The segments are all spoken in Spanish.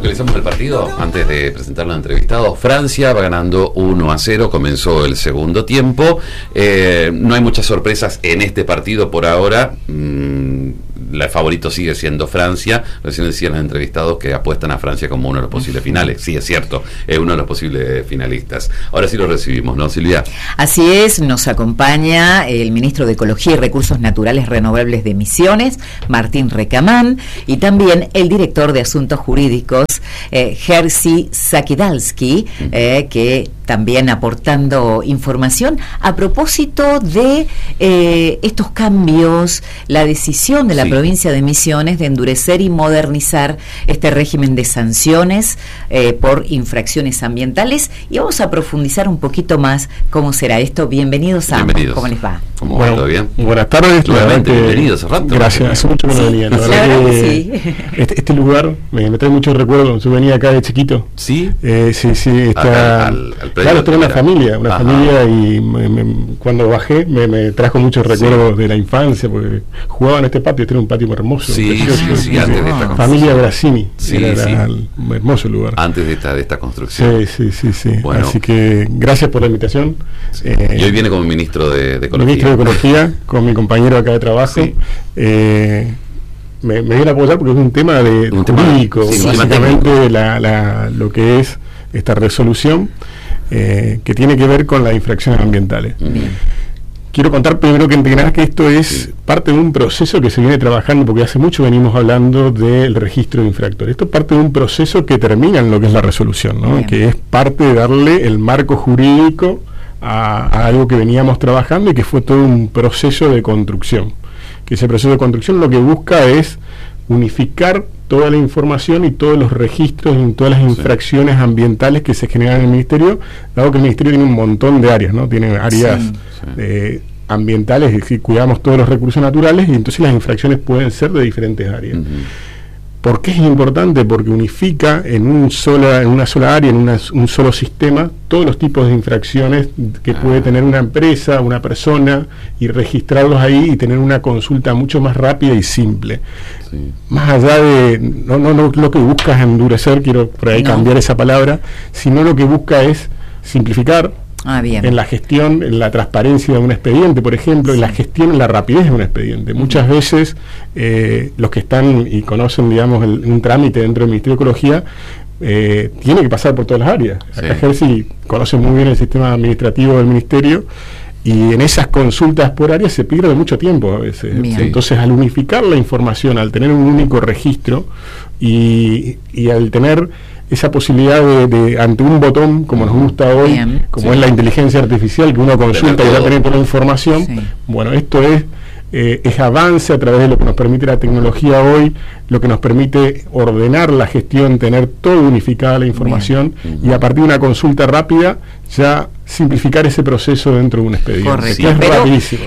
Actualizamos el partido antes de presentar los entrevistados. Francia va ganando 1-0, comenzó el segundo tiempo. No hay muchas sorpresas en este partido por ahora. El favorito sigue siendo Francia. Recién decían los entrevistados que apuestan a Francia como uno de los posibles finales. Sí, es cierto, es uno de los posibles finalistas. Ahora sí lo recibimos, ¿no, Silvia? Así es, nos acompaña el ministro de Ecología y Recursos Naturales Renovables de Misiones, Martín Recamán, y también el director de Asuntos Jurídicos, Jerzy Zakidalski, que también aportando información a propósito de estos cambios, la decisión de la provincia de Misiones de endurecer y modernizar este régimen de sanciones por infracciones ambientales, y vamos a profundizar un poquito más cómo será esto. Bienvenidos a ambos. ¿Cómo les va? ¿Cómo va? ¿Todo bien? Buenas tardes. Bienvenidos, hace rato. Gracias, hace mucho que no venía. La verdad que sí. Este lugar me trae muchos recuerdos. Yo venía acá de chiquito. ¿Sí? Sí, está... Claro, tengo una familia, y cuando bajé me trajo muchos recuerdos de la infancia, porque jugaba en este patio, este era un patio hermoso. Sí, antes de esta familia Grassini, era un hermoso lugar. Antes de esta construcción. Sí. Bueno. Así que gracias por la invitación. Y hoy viene como ministro de Ecología. Ministro de Ecología, con mi compañero acá de trabajo. Sí. Me viene a apoyar porque es un tema jurídico, básicamente lo que es esta resolución que tiene que ver con las infracciones ambientales. Quiero contar primero que entender que esto es parte de un proceso que se viene trabajando, porque hace mucho venimos hablando del registro de infractores. Esto es parte de un proceso que termina en lo que es la resolución, ¿no? Que es parte de darle el marco jurídico a algo que veníamos trabajando y que fue todo un proceso de construcción. Que ese proceso de construcción lo que busca es unificar toda la información y todos los registros y todas las infracciones ambientales que se generan en el Ministerio, dado que el Ministerio tiene un montón de áreas, ¿no? Tiene áreas ambientales, es decir, cuidamos todos los recursos naturales, y entonces las infracciones pueden ser de diferentes áreas. ¿Por qué es importante? Porque unifica en una sola área, en un solo sistema, todos los tipos de infracciones que puede tener una empresa, una persona, y registrarlos ahí y tener una consulta mucho más rápida y simple. Más allá de, no lo que busca es endurecer, quiero por ahí cambiar esa palabra, sino lo que busca es simplificar. En la gestión, en la transparencia de un expediente, por ejemplo, en la gestión, en la rapidez de un expediente. Muchas veces los que están y conocen, digamos, un trámite dentro del Ministerio de Ecología, tiene que pasar por todas las áreas. Acá Jerzy conoce muy bien el sistema administrativo del Ministerio, y en esas consultas por área se pierde mucho tiempo a veces. Entonces, al unificar la información, al tener un único registro y al tener esa posibilidad de ante un botón, como nos gusta hoy, como es la inteligencia artificial, que uno consulta y va a tener toda la información, bueno, esto es avance a través de lo que nos permite la tecnología hoy, lo que nos permite ordenar la gestión, tener todo unificada la información, y a partir de una consulta rápida ya simplificar ese proceso dentro de un expediente. Correcto. Que es rapidísimo.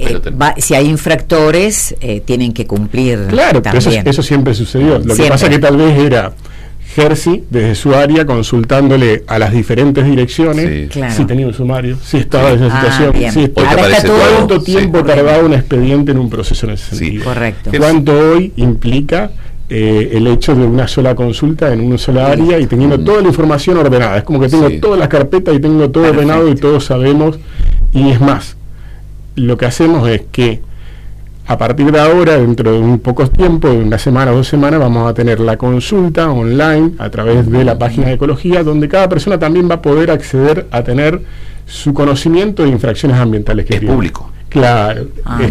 Si hay infractores, tienen que cumplir. Claro, pero eso siempre sucedió. Lo que pasa que tal vez era Jerzy, desde su área, consultándole a las diferentes direcciones si tenía un sumario, si estaba en esa situación, si cuánto tiempo tardaba un expediente en un proceso en ese sentido. Correcto. Cuánto hoy implica el hecho de una sola consulta en una sola área y teniendo toda la información ordenada. Es como que tengo todas las carpetas y tengo todo ordenado y todos sabemos. Y es más, lo que hacemos es que a partir de ahora, dentro de un poco tiempo, de una semana o 2 semanas, vamos a tener la consulta online a través de la página de Ecología, donde cada persona también va a poder acceder a su conocimiento de infracciones ambientales que tiene. Es público. Claro,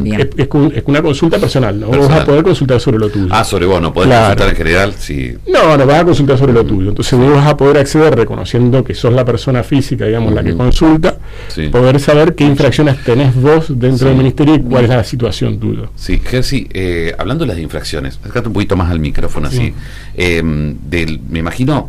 es una consulta personal, ¿no? Vos vas a poder consultar sobre lo tuyo. Sobre vos, no podés consultar en general. No, vas a consultar sobre lo tuyo. Entonces vos vas a poder acceder, reconociendo que sos la persona física, digamos, la que consulta, poder saber qué infracciones tenés vos dentro del Ministerio y cuál es la situación tuya. Sí, Jerzy, hablando de las infracciones, acércate un poquito más al micrófono, así. Me imagino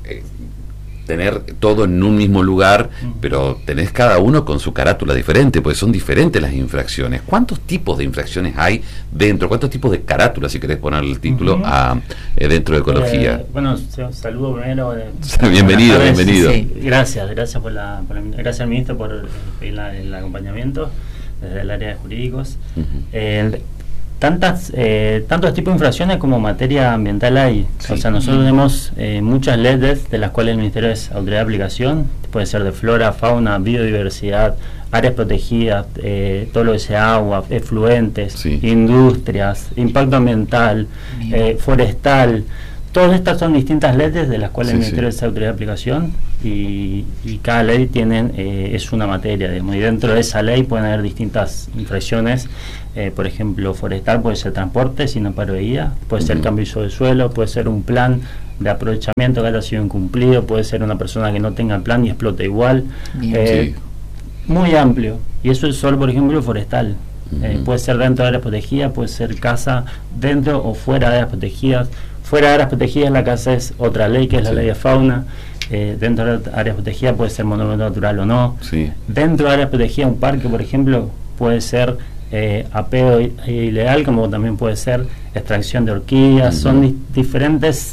tener todo en un mismo lugar, pero tenés cada uno con su carátula diferente, porque son diferentes las infracciones. ¿Cuántos tipos de infracciones hay dentro? ¿Cuántos tipos de carátulas, si querés poner el título, dentro de Ecología? Bueno, saludo primero. Bienvenido. Gracias gracias al ministro por el acompañamiento desde el área de jurídicos. tantos tipos de infracciones como materia ambiental hay. Sí. O sea, nosotros tenemos muchas leyes de las cuales el Ministerio es autoridad de aplicación. Puede ser de flora, fauna, biodiversidad, áreas protegidas, todo lo que sea agua, efluentes, industrias, impacto ambiental, forestal. Todas estas son distintas leyes de las cuales el Ministerio es autoridad de aplicación y cada ley es una materia, digamos, y dentro de esa ley pueden haber distintas infracciones. Por ejemplo, forestal puede ser transporte sin amparo de guía, puede ser cambio de uso del suelo, puede ser un plan de aprovechamiento que haya sido incumplido, puede ser una persona que no tenga el plan y explote igual. Muy amplio, y eso es solo, por ejemplo, forestal. Puede ser dentro de áreas protegidas, puede ser casa dentro o fuera de áreas protegidas. Fuera de áreas protegidas la casa es otra ley, que es la ley de fauna. Dentro de áreas protegidas puede ser monumento natural o no. Dentro de áreas protegidas un parque, por ejemplo, puede ser apeo ilegal, como también puede ser extracción de orquídeas. Son diferentes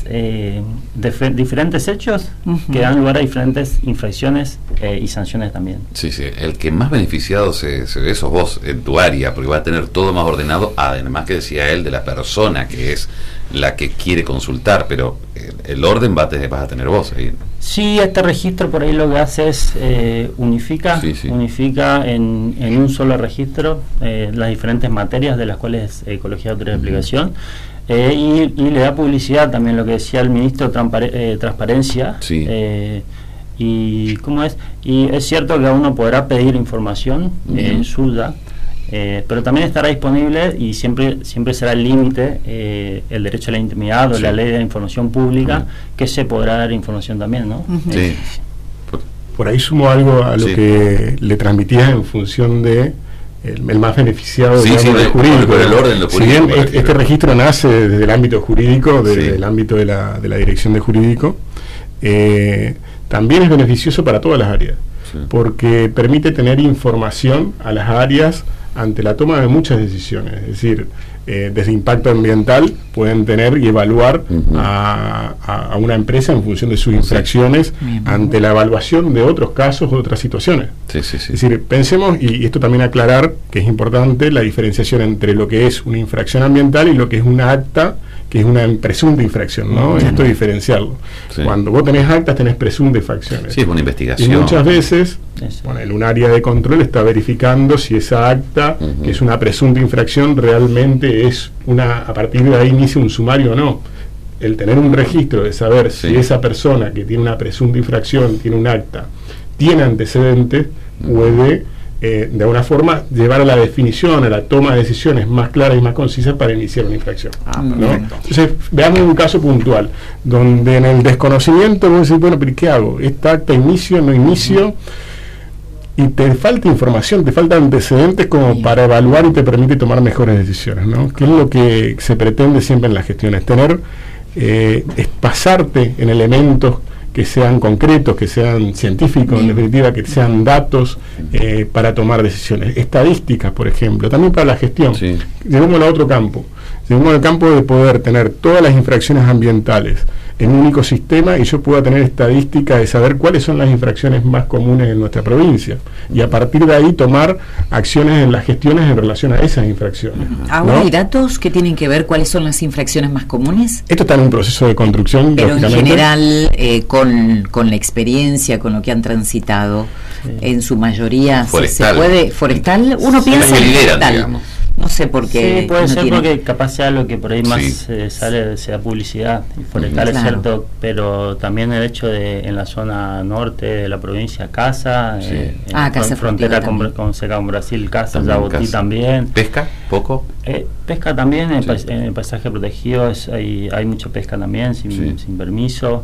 hechos que dan lugar a diferentes infracciones y sanciones también. El que más beneficiado se ve sos vos en tu área, porque va a tener todo más ordenado, además que decía él, de la persona que es la que quiere consultar, pero el orden vas a tener vos ahí. Sí, este registro por ahí lo que hace es unifica en un solo registro las diferentes materias de las cuales ecología de autoridad de aplicación, y le da publicidad también, lo que decía el ministro, transparencia. Y cómo es, y es cierto que uno podrá pedir información suya, pero también estará disponible, y siempre será el límite el derecho a la intimidad o la ley de la información pública, que se podrá dar información también, ¿no? Por ahí sumo algo a lo que le transmitías en función de el más beneficiado del jurídico. Por el orden, lo jurídico. Si bien este registro nace desde el ámbito jurídico, desde el ámbito de la dirección de jurídico, también es beneficioso para todas las áreas, porque permite tener información a las áreas ante la toma de muchas decisiones. Es decir, desde impacto ambiental pueden tener y evaluar a una empresa en función de sus infracciones ante la evaluación de otros casos o otras situaciones. Es decir, pensemos, y esto también aclarar que es importante, la diferenciación entre lo que es una infracción ambiental y lo que es una acta, que es una presunta infracción, ¿no? Esto es diferenciarlo. Cuando vos tenés actas, tenés presuntas infracciones. Es una investigación. Y muchas veces, un área de control está verificando si esa acta, que es una presunta infracción, realmente es a partir de ahí inicia un sumario o no. El tener un registro de saber si esa persona que tiene una presunta infracción, tiene un acta, tiene antecedentes, puede de alguna forma llevar a la definición, a la toma de decisiones más claras y más concisas para iniciar una infracción, ¿no? Entonces, veamos un caso puntual donde en el desconocimiento vos decís, bueno, pero ¿qué hago? ¿Esta acta inicio, no inicio? Y te falta información, te faltan antecedentes como para evaluar y te permite tomar mejores decisiones, ¿no? Que es lo que se pretende siempre en las gestiones, tener, es basarte en elementos que sean concretos, que sean científicos, en definitiva, que sean datos para tomar decisiones. Estadísticas, por ejemplo, también para la gestión. Llegamos a otro campo. Llegamos al campo de poder tener todas las infracciones ambientales en un único sistema y yo pueda tener estadística de saber cuáles son las infracciones más comunes en nuestra provincia y a partir de ahí tomar acciones en las gestiones en relación a esas infracciones. ¿Ahora hay datos que tienen que ver cuáles son las infracciones más comunes? Esto está en un proceso de construcción. Pero en general, con la experiencia, con lo que han transitado, en su mayoría forestal. Se puede, forestal, uno piensa en forestal, digamos. No sé por qué. Sí, puede ser porque capaz sea lo que por ahí más sale, sea publicidad. Y forestal es cierto, pero también el hecho de en la zona norte de la provincia, Casa, Casa frontera con Brasil, Casa, Yautí también. ¿Pesca? ¿Poco? Pesca también, en el paisaje protegido hay mucha pesca también, sin permiso.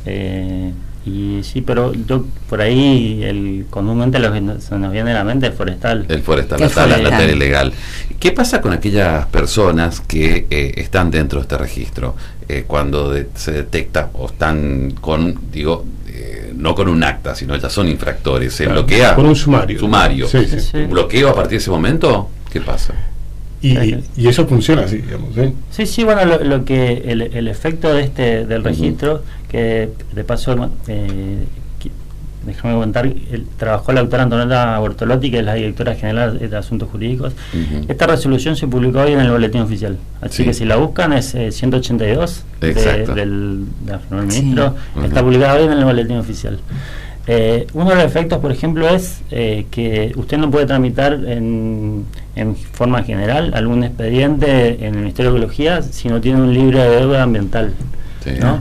Y sí, pero yo por ahí comúnmente lo que se nos viene a la mente es forestal. El forestal, la tala ilegal. ¿Qué pasa con aquellas personas que están dentro de este registro? Cuando se detecta o están con, no con un acta, sino ya son infractores, se bloquea. Con un sumario. ¿Bloqueo a partir de ese momento? ¿Qué pasa? Y eso funciona así, digamos. Sí, bueno, lo que el efecto del registro, que de paso déjame contar, trabajó la doctora Antonella Bortolotti, que es la directora general de Asuntos Jurídicos. Esta resolución se publicó hoy en el boletín oficial, así que si la buscan es 182 del ministro, está publicada hoy en el boletín oficial. Uno de los efectos, por ejemplo, es que usted no puede tramitar en forma general algún expediente en el Ministerio de Ecología si no tiene un libre de deuda ambiental. ¿No?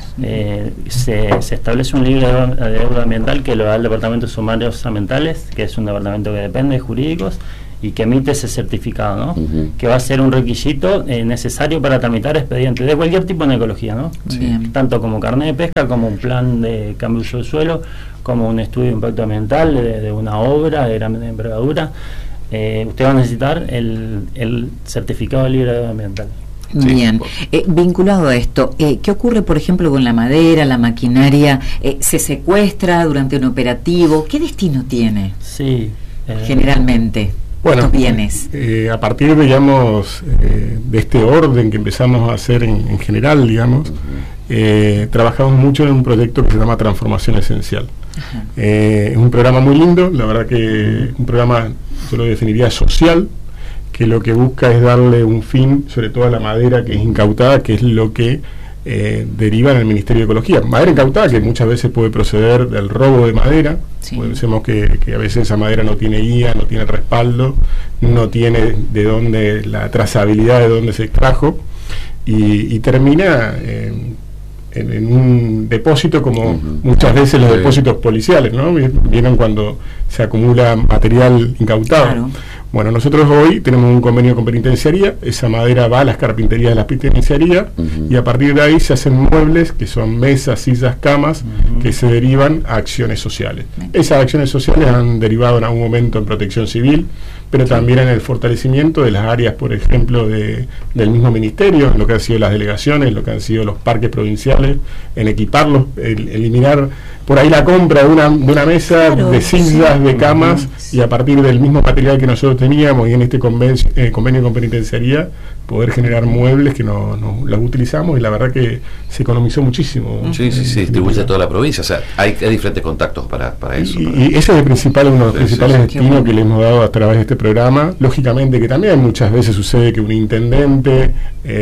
Se establece un libre de deuda ambiental que lo da el Departamento de Sumarios Ambientales, que es un departamento que depende de jurídicos y que emite ese certificado, ¿no? Que va a ser un requisito necesario para tramitar expedientes de cualquier tipo en ecología, ¿no? Tanto como carnet de pesca, como un plan de cambio de uso del suelo, como un estudio de impacto ambiental de una obra de gran envergadura. Usted va a necesitar el certificado de libre de deuda ambiental. Bien, vinculado a esto, ¿qué ocurre, por ejemplo, con la madera, la maquinaria? ¿Se secuestra durante un operativo? ¿Qué destino tiene? Generalmente, estos bienes. A partir, digamos, de este orden que empezamos a hacer en general, digamos, trabajamos mucho en un proyecto que se llama Transformación Esencial. Es un programa muy lindo, la verdad que un programa, yo lo definiría social, que lo que busca es darle un fin, sobre todo a la madera que es incautada, que es lo que deriva en el Ministerio de Ecología. Madera incautada que muchas veces puede proceder del robo de madera. Pensemos que a veces esa madera no tiene guía, no tiene respaldo, no tiene de dónde la trazabilidad de dónde se extrajo y termina en un depósito como muchas veces los depósitos policiales, ¿no? Vienen cuando se acumula material incautado. Bueno, nosotros hoy tenemos un convenio con penitenciaría, esa madera va a las carpinterías de las penitenciarías y a partir de ahí se hacen muebles que son mesas, sillas, camas que se derivan a acciones sociales. Esas acciones sociales han derivado en algún momento en protección civil, pero también en el fortalecimiento de las áreas, por ejemplo, del mismo ministerio, en lo que han sido las delegaciones, lo que han sido los parques provinciales, en equiparlos, eliminar por ahí la compra de una mesa, de sillas, de camas, y a partir del mismo material que nosotros teníamos y en este convenio con penitenciaría, poder generar muebles que los utilizamos y la verdad que se economizó muchísimo. Sí, se distribuye a toda la provincia, o sea, hay diferentes contactos para eso. Y ese es uno de los principales destinos que le hemos dado a través de este programa. Lógicamente que también muchas veces sucede que un intendente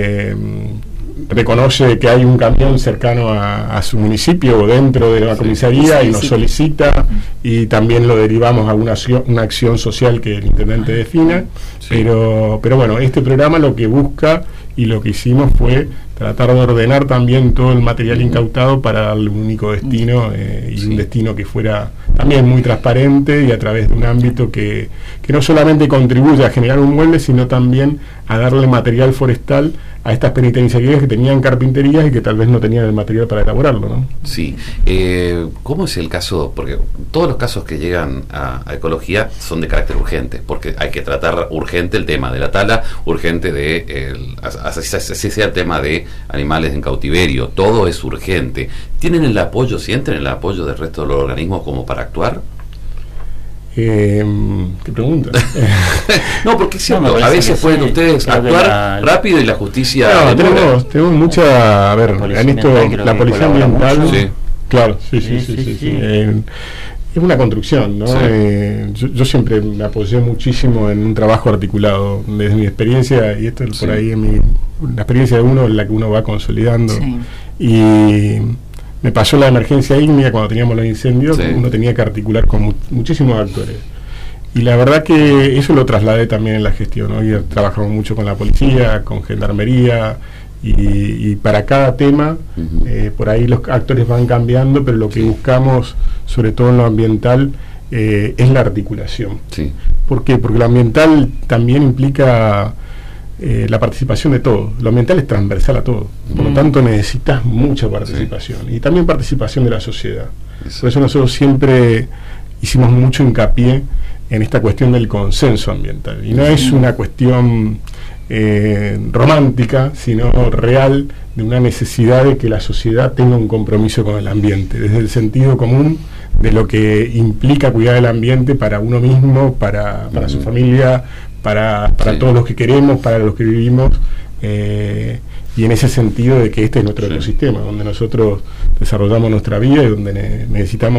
reconoce que hay un camión cercano a su municipio o dentro de la comisaría y nos solicita y también lo derivamos a una acción social que el intendente defina, pero bueno, este programa lo que busca y lo que hicimos fue tratar de ordenar también todo el material incautado para darle un único destino y un destino que fuera también muy transparente y a través de un ámbito que no solamente contribuye a generar un mueble, sino también a darle material forestal a estas penitenciarías que tenían carpinterías y que tal vez no tenían el material para elaborarlo, ¿no? Sí. ¿Cómo es el caso? Porque todos los casos que llegan a ecología son de carácter urgente, porque hay que tratar urgente el tema de la tala, urgente así sea el tema de animales en cautiverio, todo es urgente. ¿Tienen el apoyo, sienten el apoyo del resto de los organismos como para actuar? ¿Qué pregunta? No, porque es cierto, a veces pueden ustedes actuar rápido y la justicia... tenemos mucha... A ver, en esto, la policía ambiental... Claro, sí. Es una construcción, ¿no? Yo siempre me apoyé muchísimo en un trabajo articulado desde mi experiencia, y esto por ahí la experiencia de uno es la que uno va consolidando. Y me pasó la emergencia ígnea cuando teníamos los incendios, uno tenía que articular con muchísimos actores. Y la verdad que eso lo trasladé también en la gestión. Hoy trabajamos mucho con la policía, con gendarmería, y para cada tema, por ahí los actores van cambiando, pero lo que buscamos, sobre todo en lo ambiental, es la articulación. ¿Por qué? Porque lo ambiental también implica la participación de todos. Lo ambiental es transversal a todo, por lo tanto necesitas mucha participación y también participación de la sociedad. Por eso nosotros siempre hicimos mucho hincapié en esta cuestión del consenso ambiental, y no es una cuestión romántica, sino real, de una necesidad de que la sociedad tenga un compromiso con el ambiente, desde el sentido común de lo que implica cuidar el ambiente para uno mismo, para su familia, para todos los que queremos, para los que vivimos, y en ese sentido de que este es nuestro ecosistema, donde nosotros desarrollamos nuestra vida y donde necesitamos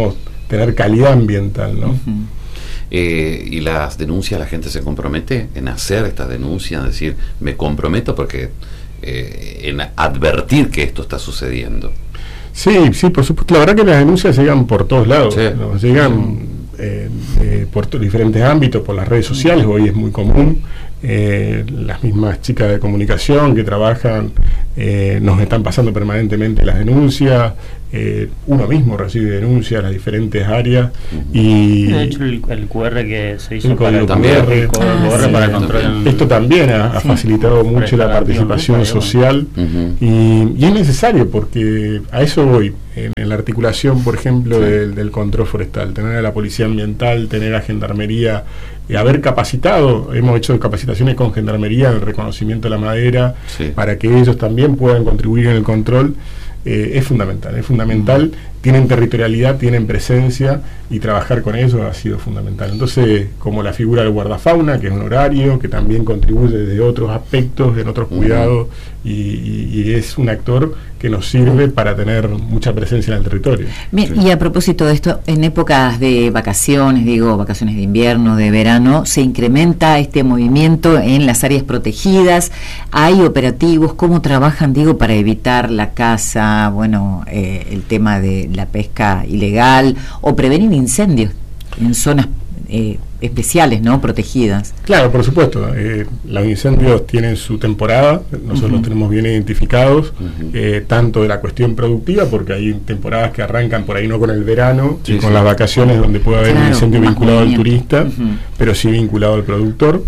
tener calidad ambiental, ¿no? Y las denuncias, la gente se compromete en hacer estas denuncias, en decir, me comprometo porque en advertir que esto está sucediendo. Sí, por supuesto. La verdad que las denuncias llegan por todos lados, sí. ¿No? Llegan por diferentes ámbitos, por las redes sociales, hoy es muy común. Las mismas chicas de comunicación que trabajan nos están pasando permanentemente las denuncias, uno mismo recibe denuncias a las diferentes áreas y de hecho el QR que se hizo para para control esto también ha facilitado mucho la participación social y es necesario porque a eso voy en la articulación, por ejemplo, del control forestal, tener a la policía ambiental, tener a gendarmería, haber capacitado, hemos hecho capacitaciones con gendarmería en el reconocimiento de la madera para que ellos también puedan contribuir en el control. Es fundamental, tienen territorialidad, tienen presencia y trabajar con ellos ha sido fundamental. Entonces, como la figura del guardafauna, que es honorario, que también contribuye desde otros aspectos, en otros cuidados, y es un actor que nos sirve para tener mucha presencia en el territorio. Bien, y a propósito de esto, en épocas de vacaciones, vacaciones de invierno, de verano, se incrementa este movimiento en las áreas protegidas, hay operativos, ¿cómo trabajan, para evitar la caza, el tema de la pesca ilegal o prevenir incendios en zonas especiales, ¿no? Protegidas. Claro, por supuesto. Los incendios tienen su temporada, nosotros los tenemos bien identificados, tanto de la cuestión productiva, porque hay temporadas que arrancan por ahí no con el verano, y con las vacaciones donde puede haber un incendio vinculado al turista, pero sí vinculado al productor.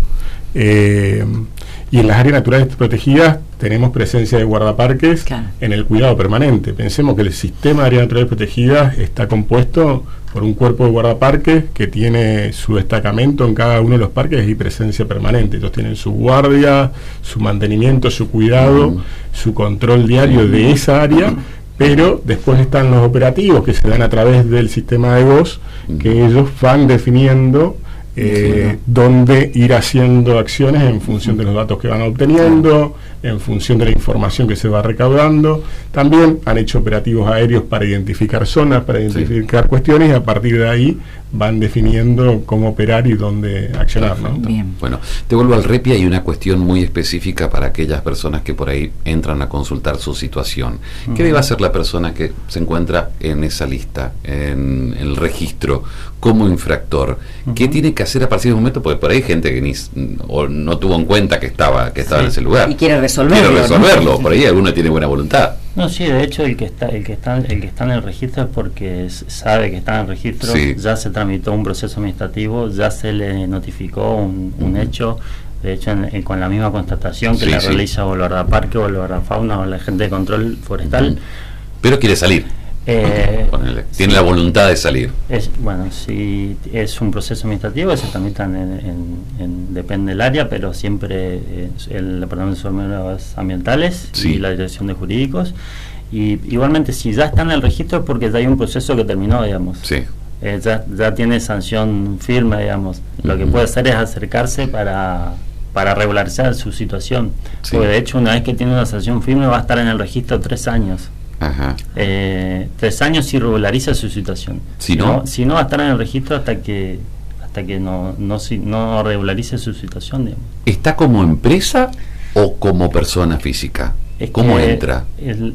Y en las áreas naturales protegidas tenemos presencia de guardaparques en el cuidado permanente. Pensemos que el sistema de áreas naturales protegidas está compuesto por un cuerpo de guardaparques que tiene su destacamento en cada uno de los parques y presencia permanente. Ellos tienen su guardia, su mantenimiento, su cuidado, su control diario de esa área, pero después están los operativos que se dan a través del sistema de voz, que ellos van definiendo dónde ir haciendo acciones en función de los datos que van obteniendo, en función de la información que se va recaudando. También han hecho operativos aéreos para identificar zonas, para identificar cuestiones, y a partir de ahí van definiendo cómo operar y dónde accionar, ¿no? Bien. Bueno, te vuelvo al REPI. Hay una cuestión muy específica para aquellas personas que por ahí entran a consultar su situación. ¿Qué debe hacer la persona que se encuentra en esa lista, en el registro, como infractor? ¿Qué tiene que hacer a partir de un momento? Porque por ahí hay gente que no tuvo en cuenta que estaba en ese lugar. Y quiere resolverlo. ¿No? Por ahí alguno tiene buena voluntad. No, sí, de hecho el que está en el registro es porque sabe que está en el registro, ya se tramitó un proceso administrativo, ya se le notificó un hecho, de hecho con la misma constatación que la realiza o el guardaparque o el guardafauna o la gente de control forestal. Pero quiere salir. Tiene la voluntad de salir. Si es un proceso administrativo, se tramitan depende del área, pero siempre el Departamento de Servicios Ambientales y la Dirección de Jurídicos. Y igualmente, si ya está en el registro es porque ya hay un proceso que terminó, digamos. Ya tiene sanción firme, digamos. Lo que puede hacer es acercarse para regularizar su situación. Porque de hecho, una vez que tiene una sanción firme, va a estar en el registro 3 años. 3 años si regulariza su situación. Si no va a estar en el registro hasta que no regularice su situación, digamos. ¿Está como empresa o como persona física? ¿Cómo entra?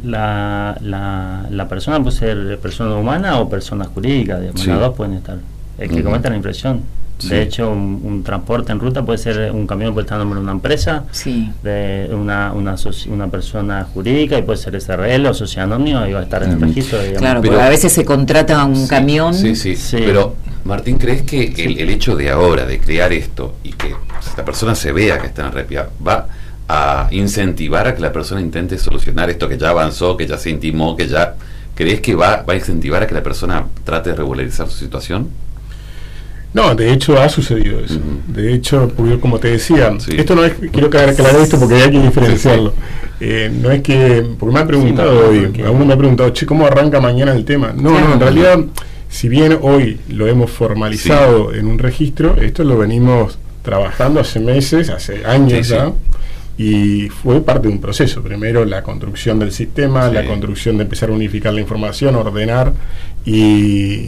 La persona puede ser persona humana o persona jurídica, digamos. Las dos pueden estar. El que cometa la infracción. De hecho, un transporte en ruta puede ser un camión, puede estar en nombre de una empresa, de una persona jurídica, y puede ser SRL o sociedad anónima, y va a estar en el registro. Digamos. Claro, pero a veces se contrata un camión. Sí. Pero, Martín, ¿crees que el hecho de ahora, de crear esto, y que esta persona se vea que está en REPI, va a incentivar a que la persona intente solucionar esto que ya avanzó, que ya se intimó, ¿crees que va a incentivar a que la persona trate de regularizar su situación? No, de hecho ha sucedido eso. De hecho, como te decía, esto no es, quiero aclarar esto porque hay que diferenciarlo. No es que, porque me han preguntado hoy, uno me ha preguntado, ¿cómo arranca mañana el tema? No, en realidad, si bien hoy lo hemos formalizado en un registro, esto lo venimos trabajando hace meses, hace años ya, y fue parte de un proceso. Primero la construcción del sistema, la construcción de empezar a unificar la información, ordenar, y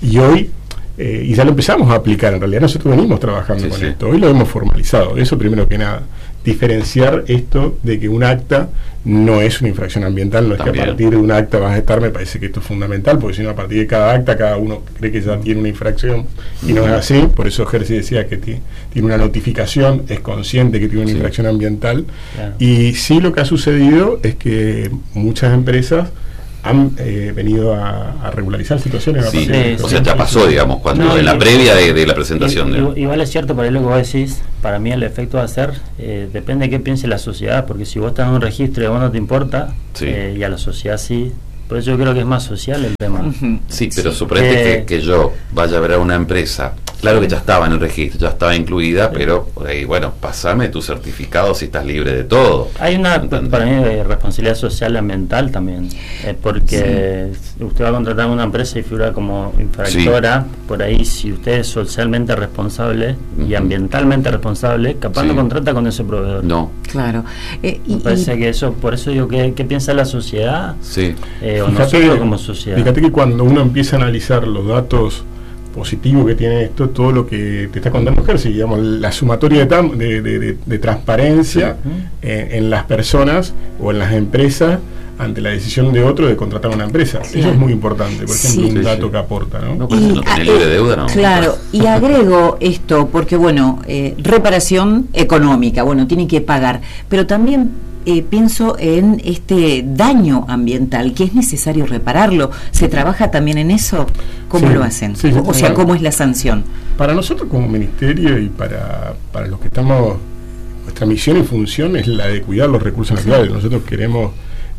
Y hoy, y ya lo empezamos a aplicar, en realidad nosotros venimos trabajando con esto, hoy lo hemos formalizado, eso primero que nada, diferenciar esto de que un acta no es una infracción ambiental, no es que a partir de un acta vas a estar, me parece que esto es fundamental, porque si no a partir de cada acta cada uno cree que ya tiene una infracción y no es así, por eso Jersey decía que tiene una notificación, es consciente que tiene una infracción ambiental, y sí lo que ha sucedido es que muchas empresas han venido a regularizar situaciones. O sea, ya pasó, digamos, cuando en la previa de la presentación. Igual es cierto, por ahí lo que vos decís, para mí el efecto va a ser, depende de qué piense la sociedad, porque si vos estás en un registro y a vos no te importa, y a la sociedad sí. Por eso yo creo que es más social el tema. Sí, pero suponete que yo vaya a ver a una empresa, claro que ya estaba en el registro, ya estaba incluida, pero bueno, pasame tu certificado si estás libre de todo. Hay una, para mí, responsabilidad social y ambiental también, porque usted va a contratar a una empresa y figura como infractora, por ahí si usted es socialmente responsable y ambientalmente responsable, capaz no contrata con ese proveedor. No. Claro. Me parece que eso, por eso digo, ¿qué piensa la sociedad? Sí. O nosotros como sociedad. Fíjate que cuando uno empieza a analizar los datos positivos que tiene esto, todo lo que te está contando Jersey, digamos, la sumatoria de transparencia en las personas o en las empresas ante la decisión de otro de contratar una empresa. Eso es muy importante, por ejemplo, un dato que aporta, ¿no? No, no tiene libre deuda, ¿no? Claro, y agrego esto, porque bueno, reparación económica, bueno, tiene que pagar, pero también pienso en este daño ambiental, que es necesario repararlo. ¿Se trabaja también en eso? ¿Cómo lo hacen? O sea, ¿cómo es la sanción? Para nosotros como ministerio y para los que estamos, nuestra misión y función es la de cuidar los recursos naturales. Nosotros queremos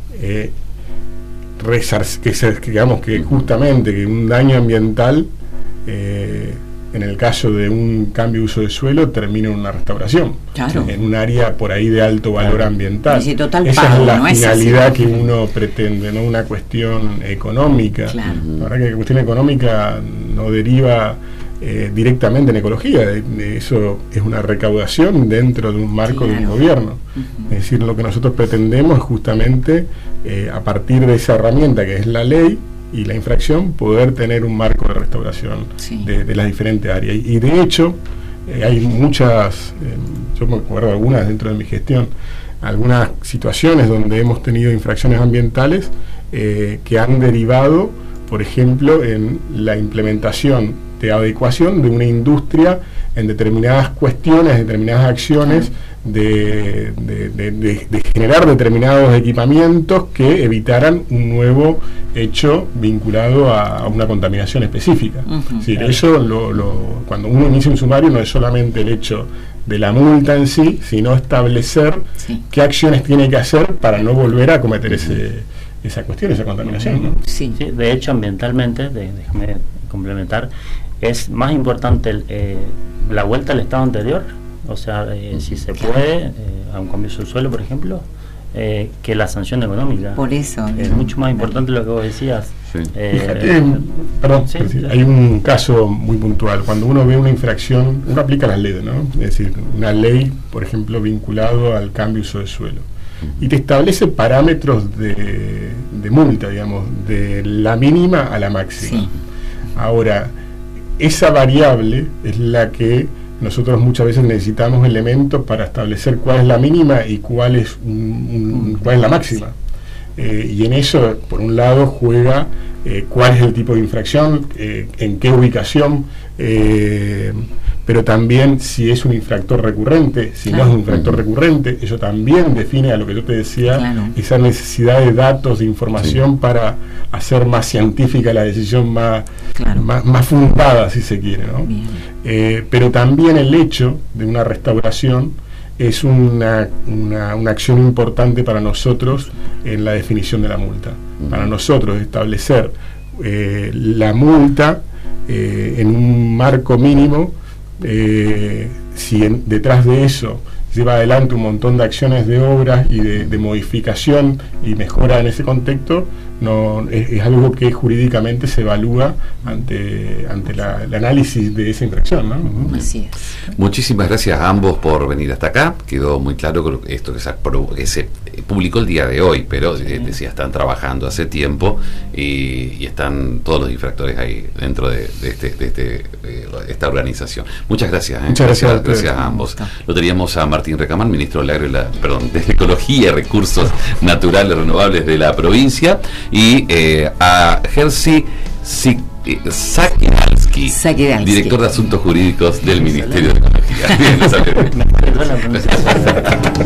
digamos que justamente que un daño ambiental en el caso de un cambio de uso de suelo termina en una restauración, en un área por ahí de alto valor ambiental. Esa es la finalidad que uno pretende, no una cuestión económica. La verdad que la cuestión económica no deriva directamente en ecología, eso es una recaudación dentro de un marco de un gobierno. Es decir, lo que nosotros pretendemos es justamente a partir de esa herramienta que es la ley y la infracción, poder tener un marco de restauración de las diferentes áreas. Y de hecho, hay muchas, yo me acuerdo algunas dentro de mi gestión, algunas situaciones donde hemos tenido infracciones ambientales que han derivado, por ejemplo, en la implementación de adecuación de una industria en determinadas cuestiones, determinadas acciones de generar determinados equipamientos que evitaran un nuevo hecho vinculado a una contaminación específica. Es decir, eso cuando uno inicia un sumario no es solamente el hecho de la multa en sí, sino establecer qué acciones tiene que hacer para no volver a cometer esa cuestión, esa contaminación, ¿no? Sí, de hecho ambientalmente, déjame complementar, es más importante la vuelta al estado anterior, o sea, si se puede, a un cambio de suelo, por ejemplo, que la sanción económica. Por eso. Es mucho más importante lo que vos decías. Hay un caso muy puntual. Cuando uno ve una infracción, uno aplica las leyes, ¿no? Es decir, una ley, por ejemplo, vinculado al cambio de uso de suelo. Y te establece parámetros de multa, digamos, de la mínima a la máxima. Ahora, esa variable es la que nosotros muchas veces necesitamos elementos para establecer cuál es la mínima y cuál es la máxima. Y en eso, por un lado, juega cuál es el tipo de infracción, en qué ubicación, pero también si es un infractor recurrente, si no es un infractor recurrente, eso también define a lo que yo te decía, esa necesidad de datos, de información para hacer más científica la decisión, más fundada, si se quiere, ¿no? Pero también el hecho de una restauración es una acción importante para nosotros en la definición de la multa. Para nosotros establecer la multa en un marco mínimo, si detrás de eso lleva adelante un montón de acciones de obras y de modificación y mejora en ese contexto, no es algo que jurídicamente se evalúa ante el análisis de esa infracción, ¿no? Así es. Muchísimas gracias a ambos por venir hasta acá. Quedó muy claro esto que se publicó el día de hoy, pero decía, están trabajando hace tiempo y están todos los infractores ahí dentro de esta organización. Muchas gracias. Muchas gracias a ambos. Lo teníamos a Martín Recamán, ministro del Agro de Ecología y Recursos Naturales Renovables de la provincia, y a Jerzy Sakidalski, director de Asuntos Jurídicos del Ministerio de Ecología.